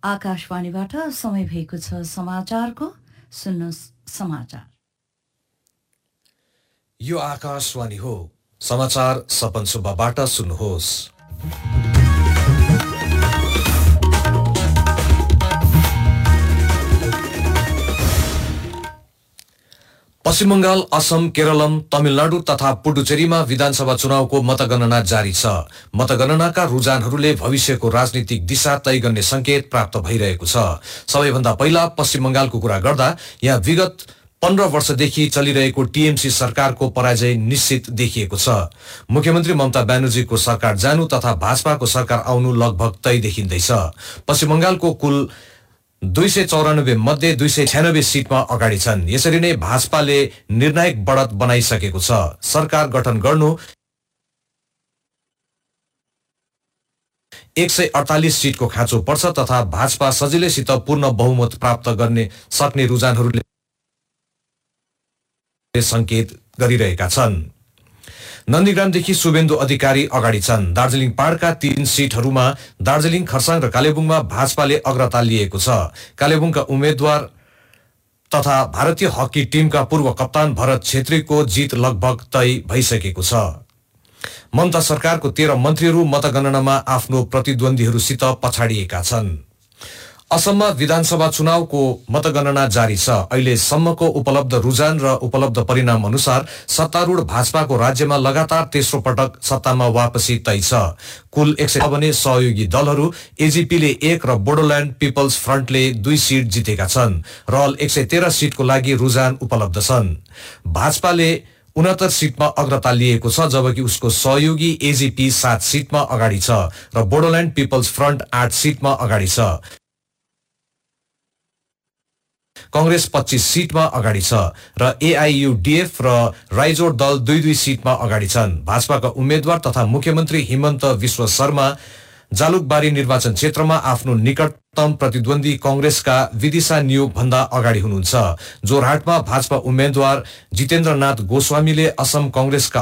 आकाशवाणीबाट समय भएको छ समाचारको। सुन्नुहोस् समाचार। यो आकाशवाणी हो। समाचार सपन सुब्बाबाट सुन्नुहोस्। पश्चिम बंगाल, असम, केरलम, तमिलनाडु तथा पुडुचेरीमा विधानसभा चुनावको मतगणना जारी छ। मतगणनाका रुझानहरूले भविष्यको राजनीतिक दिशा तय गर्ने संकेत प्राप्त भइरहेको छ। सबैभन्दा पहिला पश्चिम बंगालको कुरा गर्दा यहाँ विगत 15 वर्षदेखि चलिरहेको टीएमसी सरकारको पराजय निश्चित देखिएको छ। मुख्यमन्त्री ममता ब्यानर्जीको सरकार जानु तथा भाजपाको सरकार आउनु लगभग तय देखिँदैछ। पश्चिम बंगालको कुल 294 मध्ये 296 सीटमा अगाडि छन्। यसरी नै भाजपाले निर्णायक बढत बनाइसकेको छ। सरकार गठन गर्नु 148 सीटको खाँचो पर्छ तथा भाजपा सजिलैसित पूर्ण बहुमत प्राप्त गर्ने सक्ने रुझानहरूले संकेत गरिरहेका छन्। नन्दीग्रामदेखि शुभेन्दु अधिकारी अगाडि छन्। दार्जीलिङ पहाड़का 3 सीटहरूमा दार्जीलिङ, खरसाङ र कालेबुङमा भाजपाले अग्रता लिएको छ। कालेबुङका उम्मेद्वार तथा भारतीय हकी टिमका पूर्व कप्तान भरत छेत्रीको जित लगभग तय भइसकेको छ। ममता सरकारको 13 मन्त्रीहरू मतगणनामा आफ्नो प्रतिद्वन्दीहरूसित पछाडिएका छन्। असममा विधानसभा चुनावको मतगणना जारी छ। अहिलेसम्मको उपलब्ध रुझान र उपलब्ध परिणाम अनुसार सत्तारूढ भाजपाको राज्यमा लगातार तेस्रो पटक सत्तामा वापसी तय छ। कुल 100 भने सहयोगी दलहरू एजीपीले 1 र बोडोल्याण्ड पिपल्स फ्रन्टले 2 सीट जितेका छन्। रहल 113 सीटको लागि रुझान उपलब्ध छन्। भाजपाले 69 सीटमा अग्रता लिएको छ, जबकि उसको सहयोगी एजीपी 7 सीटमा अगाडि छ र बोडोल्याण्ड पिपल्स फ्रन्ट 8 सीटमा अगाडि छ। कांग्रेस 25 सीटमा अगाडि छ र एआईयूडीएफ र राइजोर दल 2-2 सीटमा अगाडि छन्। भाजपाका उम्मेद्वार तथा मुख्यमन्त्री हिमन्त विश्व शर्मा जालुकबारी निर्वाचन क्षेत्रमा आफ्नो निकटतम प्रतिद्वन्दी कांग्रेसका विदिशा नियोग भन्दा अगाडि हुनुहुन्छ। जोरहाटमा भाजपा उम्मेद्वार जितेन्द्रनाथ गोस्वामीले असम कांग्रेसका